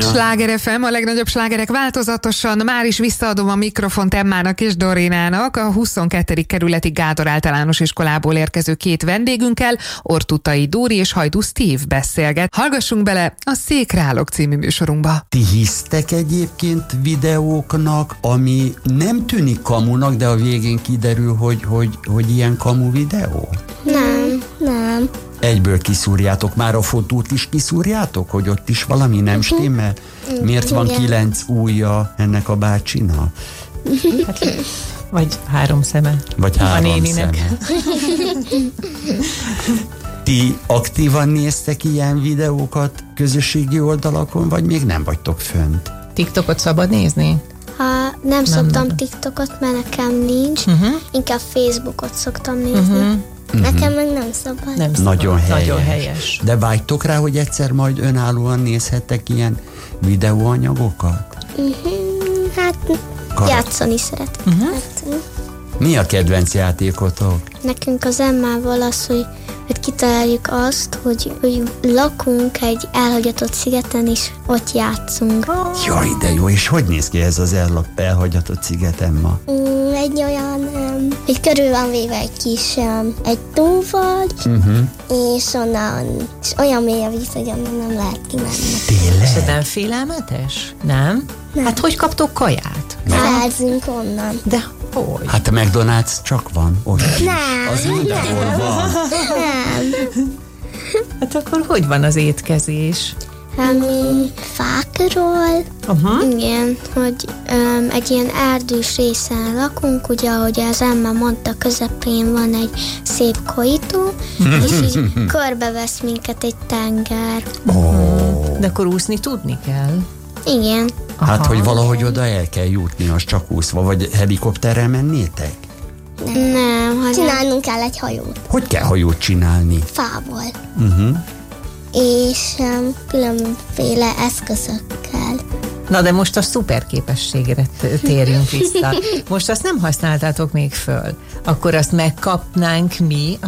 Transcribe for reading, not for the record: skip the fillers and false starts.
Sláger FM, a legnagyobb slágerek változatosan. Már is visszaadom a mikrofont Emmának és Dorinának, a 22. kerületi Gádor általános iskolából érkező két vendégünkkel, Ortutai Dóri és Hajdú Steve beszélget. Hallgassunk bele a Székrálok című műsorunkba. Ti hisztek egyébként videóknak, ami nem tűnik kamunak, de a végén kiderül, hogy ilyen kamu videó? Nem. Egyből kiszúrjátok, már a fotót is kiszúrjátok, hogy ott is valami nem stimmel? Miért van 9 ujja ennek a bácsinak? Vagy 3 szeme. Vagy 3 szeme. Ti aktívan néztek ilyen videókat közösségi oldalakon, vagy még nem vagytok fönt? TikTokot szabad nézni? Nem szoktam TikTokot, mert nekem nincs. Inkább Facebookot szoktam nézni. Nekem meg nem szabad. Nem szabad. Nagyon helyes. De vágytok rá, hogy egyszer majd önállóan nézhettek ilyen videóanyagokat? Hát játszani szeretek. Mi a kedvenc játékotok? Nekünk az Emmával az, hogy kitaláljuk azt, hogy lakunk egy elhagyatott szigeten, és ott játszunk. Jaj, de jó, és hogy néz ki ez az elhagyatott sziget, Emma? Egy olyan, hogy körül van véve egy kis, egy tóval, és onnan, és olyan mély a víz, hogy onnan nem lehet kimenni. Tényleg? És ez nem félelmetes? Nem? Hát hogy kaptok kaját? Szerzünk onnan. De hogy? Hát a McDonald's csak van ott. Nem. Az mindenhol van. Nem. Hát akkor hogy van az étkezés? Fákról. Igen, hogy egy ilyen erdős részen lakunk, ugye, ahogy az Emma mondta, közepén van egy szép kojító, és így körbevesz minket egy tenger. De akkor úszni tudni kell. Igen. Hát, hogy valahogy oda el kell jutni, az csak úszva, vagy helikopterrel mennétek? Nem, csinálnunk kell egy hajót. Hogy kell hajót csinálni? Fából. És különféle eszközökkel. Na de most a szuper képességre térjünk vissza. Most azt nem használtátok még föl. Akkor azt megkapnánk mi, a